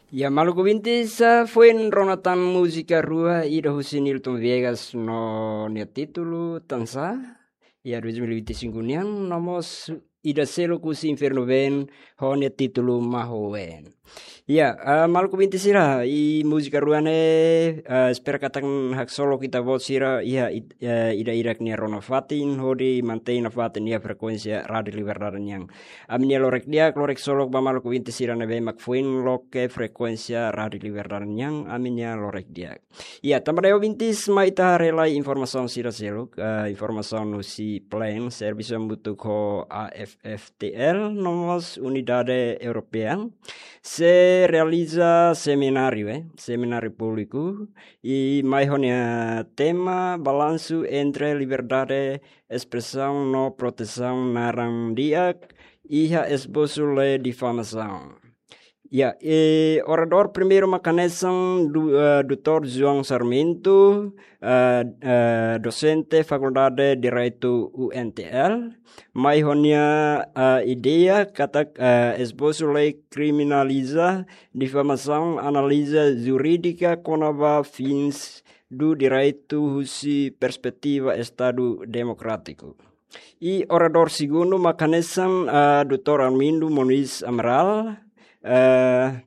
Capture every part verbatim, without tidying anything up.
Ya Maluco Vintes uh, foi ronatan música rua ida José Nilton Viegas no nia título Tansa. Ya dois mil e vinte e cinco nian nomos ida selo kusi Inferno Ben ho nia título Mahoen. Ya, uh, Maluco Vintes sira i música rua ne uh, espera katang hak solo kita voz sira ia uh, ida ida nia rono fatin hodi mantain fatin ia frekuensia radio liberdade yang amnia lorek dia lorek solo ba Maluco Vintes sira ne be makfuin loke frekuensia radio liberdade yang amnia lorek dia. Ya, tambah Vintes maita relai informasi sira selo uh, informasi si plan serviço butuh ko A F F T L nomos Unidade European se realiza seminário, eh? Seminário público e mais honia tema balanço entre liberdade, expressão no proteção narang diak e a esboço le difamação. Ya, e orador primeiro mecanismo do uh, doutor João Sarmento, uh, uh, docente Faculdade de Direito U N T L, mais honia uh, ideia kata uh, esboço lei criminaliza difamação, analisa jurídica conava fins do direito husi perspectiva Estado democrático. E orador segundo mecanismo uh, doutor Armindo Muniz Amaral, Uh,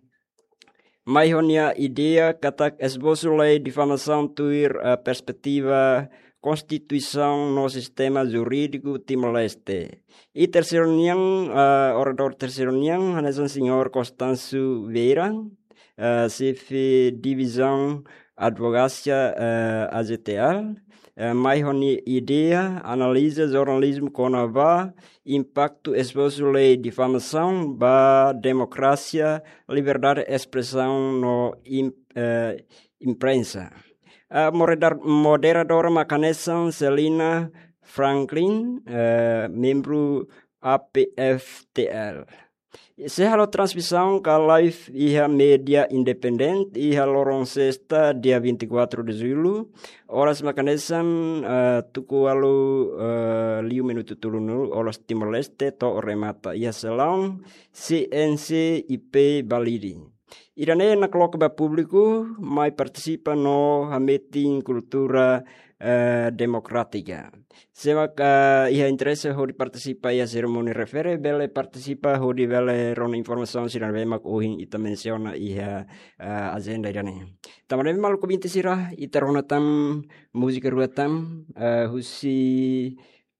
Maihonia ideia kata esboço lei difamação tuir uh, perspectiva Constituição no sistema jurídico Timor-Leste. E terceiro niang, uh, orador terceiro niang, hanesan senhor Constâncio Vieira, uh, chefe divisão advocacia uh, A G T L, uh, Maihonia ideia, analisa jornalismo conava, impacto esboço lei difamação ba democracia, liberdade de expressão no imp, uh, imprensa. Uh, moderadora mecanismo Celina Franklin, uh, membro A P F T L. Se halo transmissão ka live iha media independente iha lorong sexta dia vinte e quatro de julho horas mecanismo uh, tuku alu uh, liu minuto tulunu horas Timor-Leste to remata iha selang C N C I P Balidi. Irane na coloca público mai participa no meeting cultura uh, democrática. Sema ka iha interesse hodi participa ia cerimoni refere bele participa hodi bele ron informação siran bemak uhin ita menciona iha uh, agenda irane. Tamane Maluco Vintes sira ita ronatam música ruatam uh, husi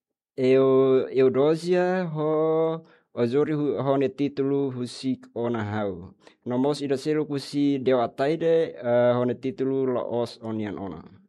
eu Eudosia ho Ozori ho ne título husik onahau. Nomos ida selo kusi deu ataide uh, ho ne título laos onian ona.